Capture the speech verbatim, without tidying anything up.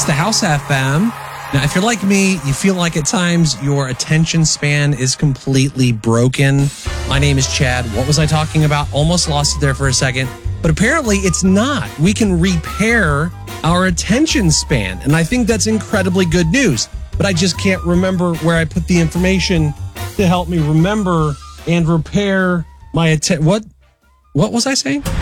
the House F M. Now, if you're like me, you feel like at times your attention span is completely broken. My name is Chad. What was I talking about? Almost lost it there for a second. But apparently it's not. We can repair our attention span. And I think that's incredibly good news. But I just can't remember where I put the information to help me remember and repair my attention. What, what was I saying?